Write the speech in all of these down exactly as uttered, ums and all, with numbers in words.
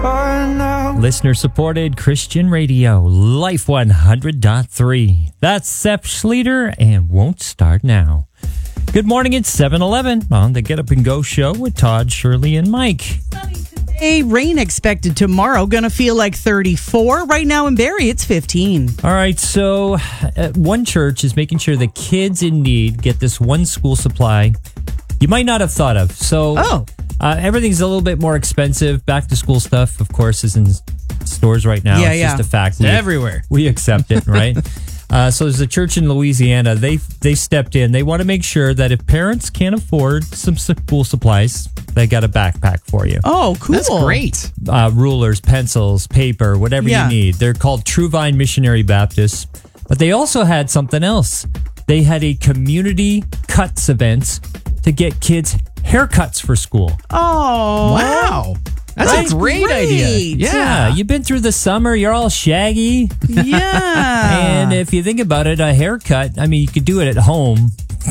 Listener-supported Christian radio, Life one hundred point three. That's Sepp Schleter and Won't Start Now. Good morning, it's seven eleven on the Get Up and Go show with Todd, Shirley, and Mike. A rain expected tomorrow. Going to feel like thirty-four. Right now in Barrie, it's fifteen. All right, so uh, one church is making sure the kids in need get this one school supply you might not have thought of. So oh. uh, everything's a little bit more expensive. Back to school stuff, of course, is in stores right now. Yeah, it's yeah. just a fact. It's we, everywhere. We accept it, right? Uh, so there's a church in Louisiana. They they stepped in. They want to make sure that if parents can't afford some school supplies, they got a backpack for you. Oh, cool. That's great. Uh, rulers, pencils, paper, whatever Yeah. you need. They're called True Vine Missionary Baptists. But they also had something else. They had a community cuts event to get kids haircuts for school. Oh. Wow. That's That's a great, great. idea. Yeah, Yeah. you've been through the summer. You're all shaggy. Yeah. And if you think about it, a haircut, I mean, you could do it at home.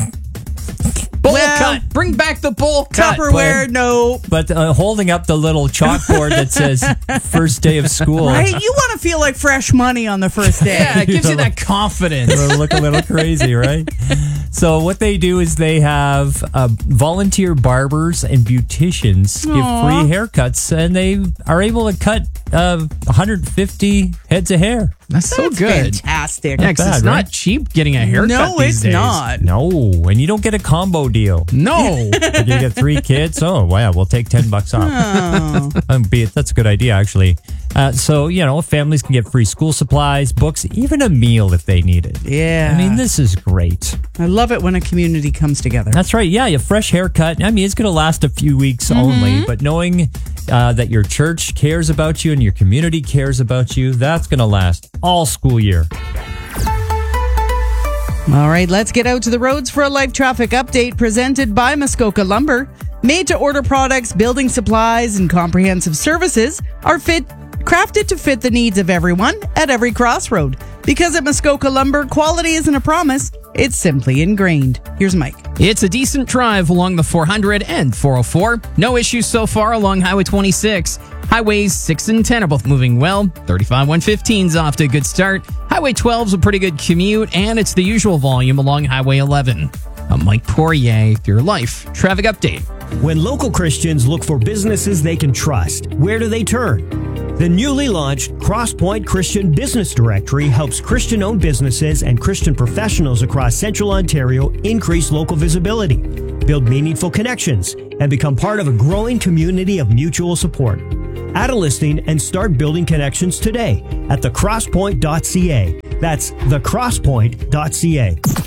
Bowl Well, cut. Bring back the bowl cut. Tupperware, no. But uh, holding up the little chalkboard that says first day of school. Right? You want to feel like fresh money on the first day. Yeah, it gives you that confidence. It'll look a little crazy, right? So what they do is they have uh, volunteer barbers and beauticians give Aw. free haircuts, and they are able to cut uh, one hundred fifty heads of hair. That's so That's good. fantastic. Yeah, 'cause bad, it's right? not cheap getting a haircut no, these it's days. not. No, and you don't get a combo deal. No. If you get three kids, oh, wow, we'll take ten bucks off. Oh. Um, be it, that's a good idea, actually. Uh, so, you know, families can get free school supplies, books, even a meal if they need it. Yeah. I mean, this is great. I love it when a community comes together. That's right. Yeah, a fresh haircut. I mean, it's going to last a few weeks only, but knowing uh, that your church cares about you and your community cares about you, that's going to last all school year. All right, let's get out to the roads for a live traffic update presented by Muskoka Lumber. Made to order products, building supplies, and comprehensive services are fit crafted to fit the needs of everyone at every crossroad. Because at Muskoka Lumber, quality isn't a promise, it's simply ingrained. Here's Mike. It's a decent drive along the four hundred and four oh four. No issues so far along Highway twenty-six. Highways six and ten are both moving well. thirty-five one fifteen is off to a good start. Highway twelve is a pretty good commute, and it's the usual volume along Highway eleven. I'm Mike Poirier with your Life Traffic Update. When local Christians look for businesses they can trust, where do they turn? The newly launched Crosspoint Christian Business Directory helps Christian-owned businesses and Christian professionals across Central Ontario increase local visibility, build meaningful connections, and become part of a growing community of mutual support. Add a listing and start building connections today at the crosspoint dot c a. That's the crosspoint dot c a.